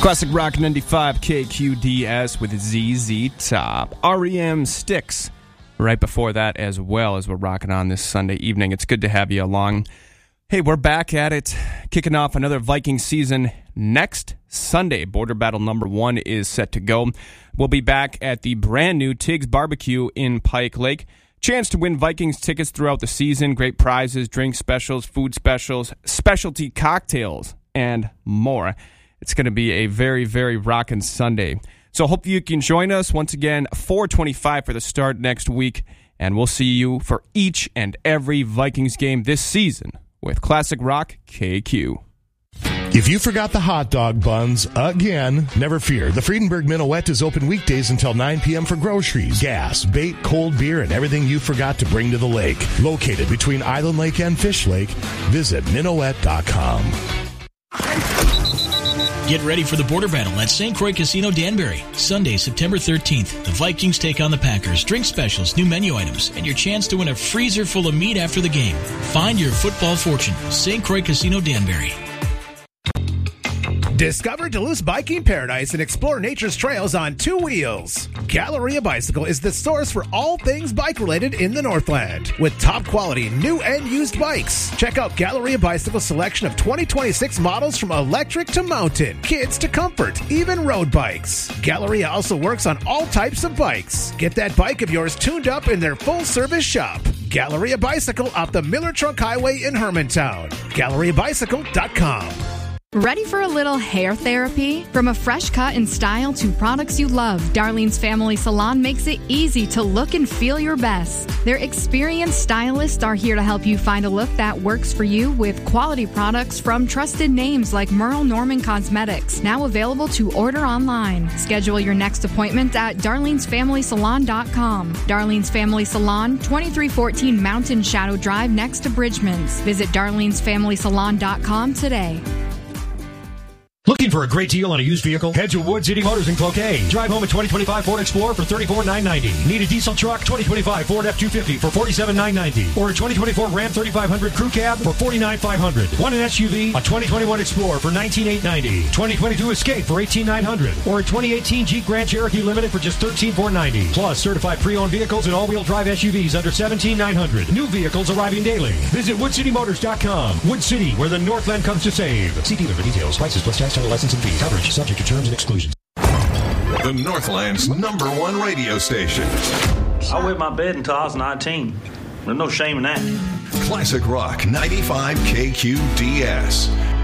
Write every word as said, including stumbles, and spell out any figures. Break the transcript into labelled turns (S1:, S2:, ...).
S1: Classic Rock ninety-five K Q D S with Z Z Top. R E M Styx right before that as well, as we're rocking on this Sunday evening. It's good to have you along. Hey, we're back at it, kicking off another Viking season next Sunday. Border Battle number one is set to go. We'll be back at the brand new Tiggs Barbecue in Pike Lake. Chance to win Vikings tickets throughout the season, great prizes, drink specials, food specials, specialty cocktails, and more. It's going to be a very, very rockin' Sunday. So hope you can join us once again, four twenty-five for the start next week, and we'll see you for each and every Vikings game this season with Classic Rock K Q.
S2: If you forgot the hot dog buns again, never fear. The Friedenberg Minuet is open weekdays until nine p.m. for groceries, gas, bait, cold beer, and everything you forgot to bring to the lake. Located between Island Lake and Fish Lake, visit minuet dot com.
S3: Get ready for the Border Battle at Saint Croix Casino Danbury. Sunday, September thirteenth. The Vikings take on the Packers. Drink specials, new menu items, and your chance to win a freezer full of meat after the game. Find your football fortune. Saint Croix Casino Danbury.
S4: Discover Duluth's biking paradise and explore nature's trails on two wheels. Galleria Bicycle is the source for all things bike-related in the Northland. With top-quality new and used bikes. Check out Galleria Bicycle's selection of twenty twenty-six models from electric to mountain, kids to comfort, even road bikes. Galleria also works on all types of bikes. Get that bike of yours tuned up in their full-service shop. Galleria Bicycle off the Miller Trunk Highway in Hermantown. galleria bicycle dot com.
S5: Ready for a little hair therapy? From a fresh cut and style to products you love, Darlene's Family Salon makes it easy to look and feel your best. Their experienced stylists are here to help you find a look that works for you with quality products from trusted names like Merle Norman Cosmetics, now available to order online. Schedule your next appointment at darlenes family salon dot com. Darlene's Family Salon, twenty-three fourteen Mountain Shadow Drive next to Bridgman's. Visit darlenes family salon dot com today.
S6: Looking for a great deal on a used vehicle? Head to Wood City Motors in Cloquet. Drive home a twenty twenty-five Ford Explorer for thirty-four thousand nine hundred ninety dollars. Need a diesel truck? twenty twenty-five Ford F two fifty for forty-seven thousand nine hundred ninety dollars. Or a twenty twenty-four Ram thirty-five hundred Crew Cab for forty-nine thousand five hundred dollars. Want an S U V? A twenty twenty-one Explorer for nineteen thousand eight hundred ninety dollars. twenty twenty-two Escape for eighteen thousand nine hundred dollars. Or a twenty eighteen Jeep Grand Cherokee Limited for just thirteen thousand four hundred ninety dollars. Plus certified pre-owned vehicles and all-wheel drive S U Vs under seventeen thousand nine hundred dollars. New vehicles arriving daily. Visit wood city motors dot com. Wood City, where the Northland comes to save. See dealer for details. Prices plus tax, title, license, and fees. Coverage subject to terms and exclusions.
S7: The Northland's number one radio station.
S8: I wet my bed until I was nineteen. There's no shame in that.
S7: Classic Rock ninety-five K Q D S.